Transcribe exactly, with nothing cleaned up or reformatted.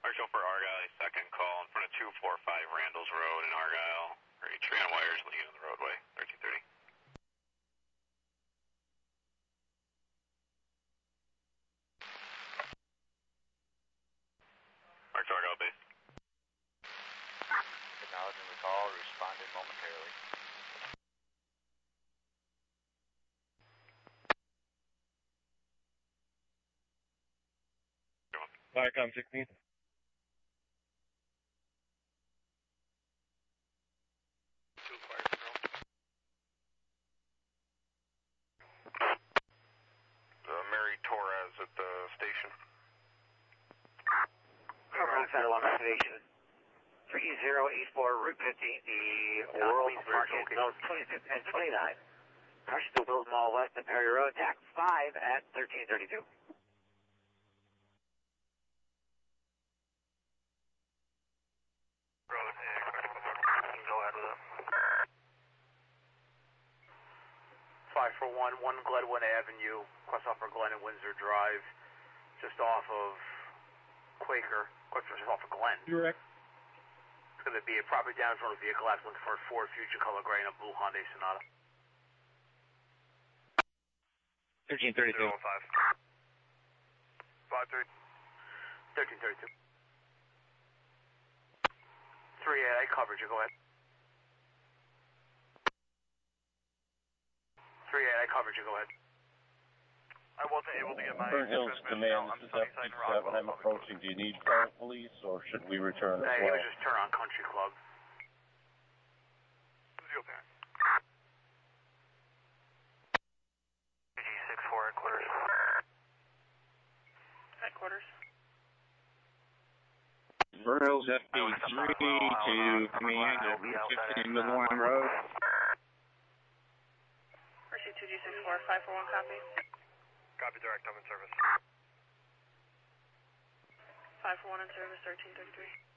Marshal for Argyle, second call in front of two four five Randalls Road in Argyle. For a tree on wires leading on the roadway, thirteen thirty. March Argyle base. Acknowledging the call, responded momentarily. Viacom sixteen. Uh, Mary Torres at the station. Covering Center one Station. three zero eight four Route fifteen, the World Market, Zones twenty-six and twenty-nine. Crush to Wilton Mall West and Perry Road, tax five at thirteen thirty-two. Road, go ahead with it. five four one, one Glenwood Avenue, cross off for Glen and Windsor Drive, just off of Quaker, just off of Glen. Direct. It's going to be a property damage on a vehicle accident for a Ford Future color gray and a blue Hyundai Sonata. thirteen thirty-two. zero five. five three. thirteen thirty-two. three eight, I coverage you, go ahead. three eight, I coverage you, go ahead. I wasn't able to get my Burn Hills Command, this is F sixty-seven. I'm approaching. Do you need fire police or should we return as Hey, he well? was just turn on Country Club. Zero parent. G six four headquarters. Headquarters. Burn Hills F B three to command at fifteen Midline Road. Mercy two G six four, five four one, copy. Copy direct, I'm in service. five four one in service, thirteen thirty-three.